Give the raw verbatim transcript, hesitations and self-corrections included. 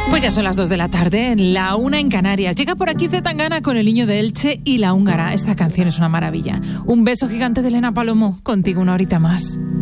Pues ya son las dos de la tarde, la una en Canarias. Llega por aquí Zetangana con El Niño de Elche y La Húngara. Esta canción es una maravilla. Un beso gigante de Elena Palomo. Contigo una horita más.